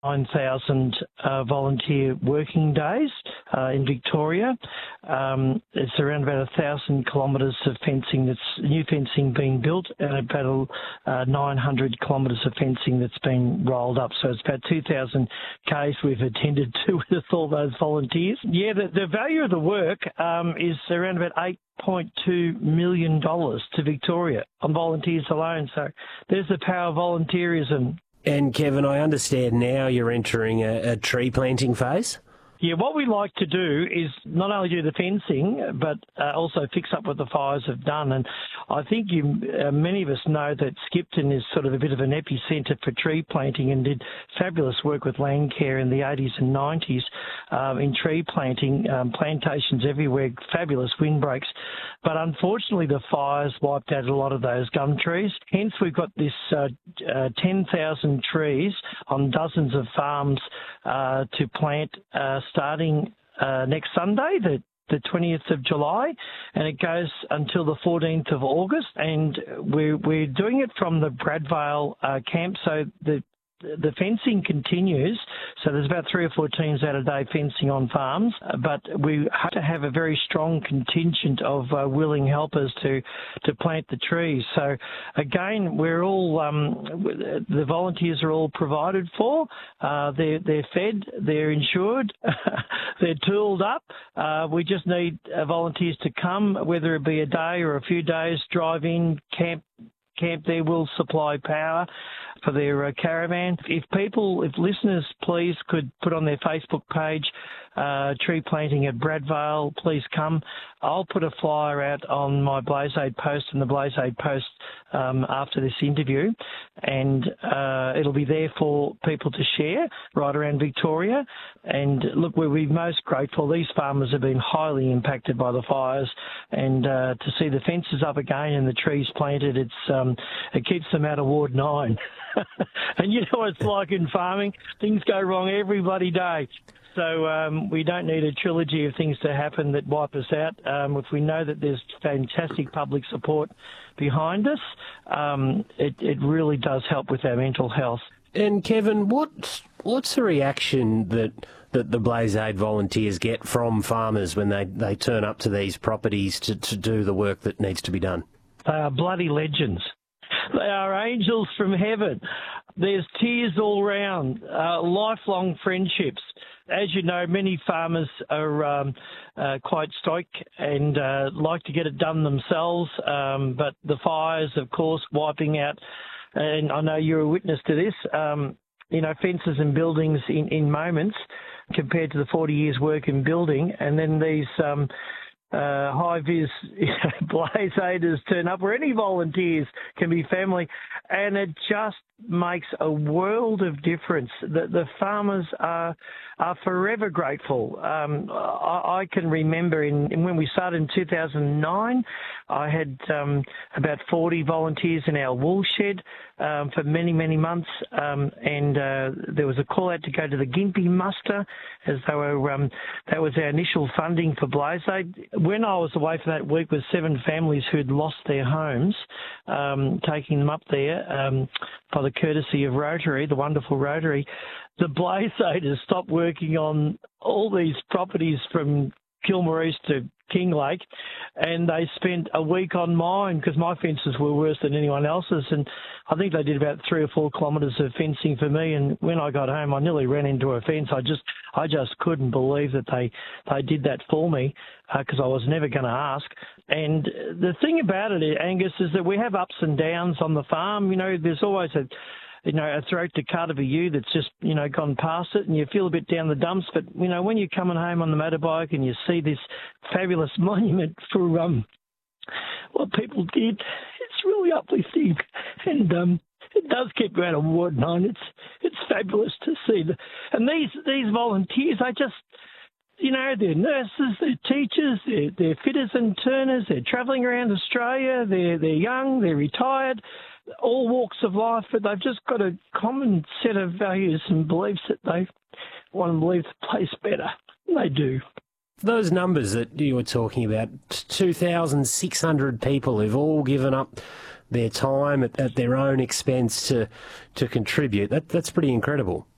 9,000 volunteer working days in Victoria. It's around about 1,000 kilometres of fencing new fencing being built, and about 900 kilometres of fencing that's been rolled up. So it's about 2,000 Ks we've attended to with all those volunteers. Yeah, the value of the work is around about $8.2 million to Victoria on volunteers alone. So there's the power of volunteerism. And Kevin, I understand now you're entering a tree planting phase? Yeah, what we like to do is not only do the fencing, but also fix up what the fires have done. And I think many of us know that Skipton is sort of a bit of an epicentre for tree planting and did fabulous work with Landcare in the 80s and 90s in tree planting, plantations everywhere, fabulous windbreaks. But unfortunately, the fires wiped out a lot of those gum trees. Hence, we've got this 10,000 trees on dozens of farms to plant starting next Sunday, the 20th of July, and it goes until the 14th of August. And we're doing it from the Bradvale camp, so the fencing continues. So there's about 3 or 4 teams out a day fencing on farms, but we have to have a very strong contingent of willing helpers to plant the trees. So again, we're all the volunteers are all provided for. They're fed, they're insured, they're tooled up. We just need volunteers to come, whether it be a day or a few days, drive in, camp there, will supply power for their caravan. If listeners please could put on their Facebook page, tree planting at Bradvale, please come. I'll put a flyer out on my Blaze Aid post and the Blaze Aid post after this interview, and it'll be there for people to share right around Victoria. And look, we'll be most grateful. These farmers have been highly impacted by the fires, and to see the fences up again and the trees planted, it keeps them out of Ward 9. And you know what it's like in farming. Things go wrong every bloody day. So we don't need a trilogy of things to happen that wipe us out. If we know that there's fantastic public support behind us, it really does help with our mental health. And Kevin, what's the reaction that the Blaze Aid volunteers get from farmers when they turn up to these properties to do the work that needs to be done? They are bloody legends. They are angels from heaven. There's tears all round, lifelong friendships. As you know, many farmers are quite stoic and like to get it done themselves, but the fires, of course, wiping out, and I know you're a witness to this, fences and buildings in moments compared to the 40 years work in building, and then these high-vis Blaze Aiders turn up, or any volunteers, can be family, and it just makes a world of difference. The farmers are forever grateful. I can remember when we started in 2009, I had about 40 volunteers in our wool shed for many, many months, and there was a call out to go to the Gympie muster, as they were, that was our initial funding for Blaze Aid. When I was away for that week with 7 families who'd lost their homes, taking them up there by the courtesy of Rotary, the wonderful Rotary, the Blaze Aiders stopped working on all these properties from Kilmore East to Kinglake, and they spent a week on mine because my fences were worse than anyone else's, and I think they did about 3 or 4 kilometres of fencing for me. And when I got home, I nearly ran into a fence. I just couldn't believe that they did that for me because I was never going to ask. And the thing about it, Angus, is that we have ups and downs on the farm. There's always a throat to cut of a ewe that's just, gone past it, and you feel a bit down the dumps. But, when you're coming home on the motorbike and you see this fabulous monument for what people did, it's really uplifting. And it does keep you out of Ward 9. It's fabulous to see. And these volunteers, they just, they're nurses, they're teachers, they're fitters and turners, they're travelling around Australia, they're young, they're retired, all walks of life, but they've just got a common set of values and beliefs that they want to leave the place better. They do. Those numbers that you were talking about, 2,600 people who've all given up their time at their own expense to contribute, that's pretty incredible.